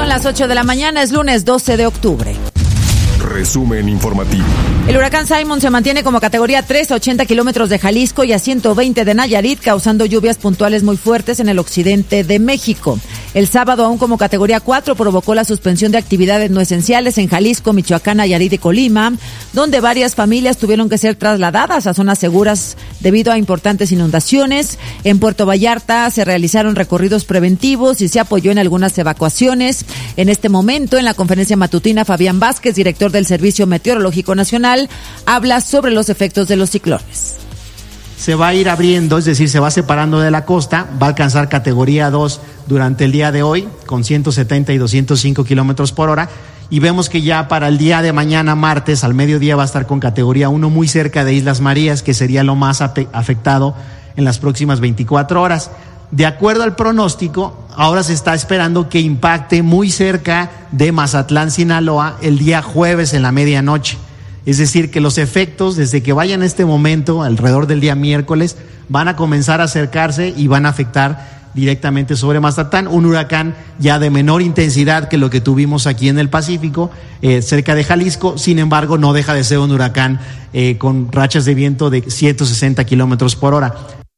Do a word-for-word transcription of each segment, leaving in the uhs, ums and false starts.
las ocho de la mañana, es lunes doce de octubre. Resumen informativo. El huracán Simon se mantiene como categoría tres a ochenta kilómetros de Jalisco y a ciento veinte de Nayarit, causando lluvias puntuales muy fuertes en el occidente de México. El sábado, aún como categoría cuatro, provocó la suspensión de actividades no esenciales en Jalisco, Michoacán, Nayarit y Colima, donde varias familias tuvieron que ser trasladadas a zonas seguras debido a importantes inundaciones. En Puerto Vallarta se realizaron recorridos preventivos y se apoyó en algunas evacuaciones. En este momento, en la conferencia matutina, Fabián Vázquez, director del Servicio Meteorológico Nacional, habla sobre los efectos de los ciclones. Se va a ir abriendo, es decir, se va separando de la costa, va a alcanzar categoría dos durante el día de hoy, con ciento setenta y doscientos cinco kilómetros por hora, y vemos que ya para el día de mañana, martes, al mediodía, va a estar con categoría uno muy cerca de Islas Marías, que sería lo más afectado en las próximas veinticuatro horas. De acuerdo al pronóstico, ahora se está esperando que impacte muy cerca de Mazatlán, Sinaloa, el día jueves en la medianoche. Es decir, que los efectos, desde que vayan a este momento, alrededor del día miércoles, van a comenzar a acercarse y van a afectar directamente sobre Mazatlán, un huracán ya de menor intensidad que lo que tuvimos aquí en el Pacífico, eh, cerca de Jalisco. Sin embargo, no deja de ser un huracán eh, con rachas de viento de ciento sesenta kilómetros por hora.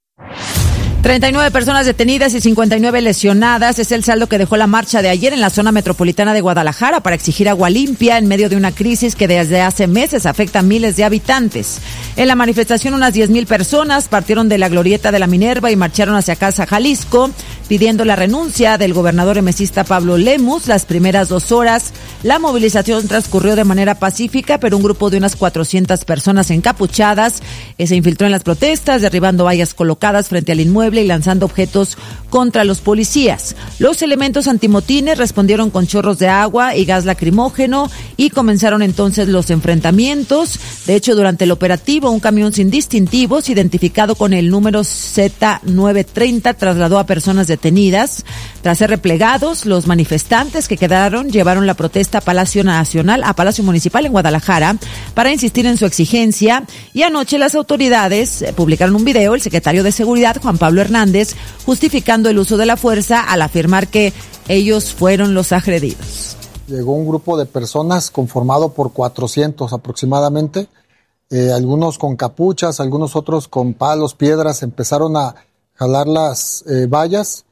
treinta y nueve personas detenidas y cincuenta y nueve lesionadas es el saldo que dejó la marcha de ayer en la zona metropolitana de Guadalajara para exigir agua limpia en medio de una crisis que desde hace meses afecta a miles de habitantes. En la manifestación, unas diez mil personas partieron de la glorieta de la Minerva y marcharon hacia Casa Jalisco, pidiendo la renuncia del gobernador emesista Pablo Lemus. Las primeras dos horas, la movilización transcurrió de manera pacífica, pero un grupo de unas cuatrocientas personas encapuchadas se infiltró en las protestas, derribando vallas colocadas frente al inmueble y lanzando objetos contra los policías. Los elementos antimotines respondieron con chorros de agua y gas lacrimógeno y comenzaron entonces los enfrentamientos. De hecho, durante el operativo, un camión sin distintivos, identificado con el número Z novecientos treinta, trasladó a personas detenidas. Tras ser replegados, los manifestantes que quedaron llevaron la protesta a Palacio Nacional, a Palacio Municipal en Guadalajara, para insistir en su exigencia. Y anoche las autoridades publicaron un video, el secretario de Seguridad, Juan Pablo Hernández, justificando el uso de la fuerza al afirmar que ellos fueron los agredidos. Llegó un grupo de personas conformado por cuatrocientos aproximadamente, eh, algunos con capuchas, algunos otros con palos, piedras, empezaron a jalar las eh, vallas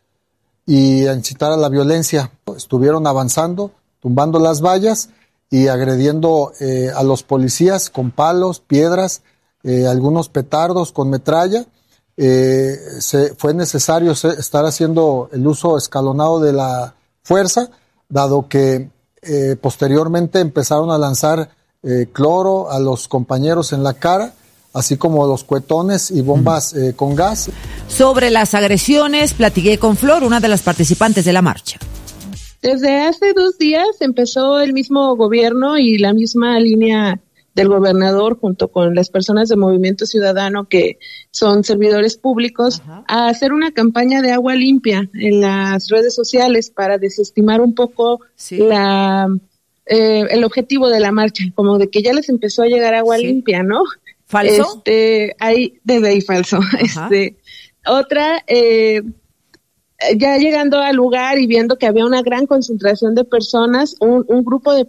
y a incitar a la violencia. Estuvieron avanzando, tumbando las vallas y agrediendo eh, a los policías con palos, piedras, eh, algunos petardos con metralla. Eh, se, fue necesario se, estar haciendo el uso escalonado de la fuerza, dado que eh, posteriormente empezaron a lanzar eh, cloro a los compañeros en la cara, así como los cuetones y bombas eh, con gas. Sobre las agresiones, platiqué con Flor, una de las participantes de la marcha. Desde hace dos días empezó el mismo gobierno y la misma línea del gobernador junto con las personas de Movimiento Ciudadano que son servidores públicos, ajá, a hacer una campaña de agua limpia en las redes sociales para desestimar un poco sí. la eh, el objetivo de la marcha, como de que ya les empezó a llegar agua sí. limpia, ¿no? ¿Falso? Este, ahí, desde ahí falso. Ajá. Este, otra, eh, ya llegando al lugar y viendo que había una gran concentración de personas, un, un grupo de